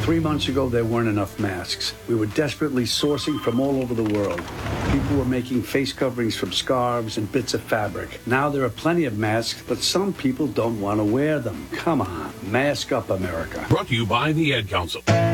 3 months ago, there weren't enough masks. We were desperately sourcing from all over the world. People were making face coverings from scarves and bits of fabric. Now there are plenty of masks, but some people don't want to wear them. Come on, mask up, America. Brought to you by the Ad Council.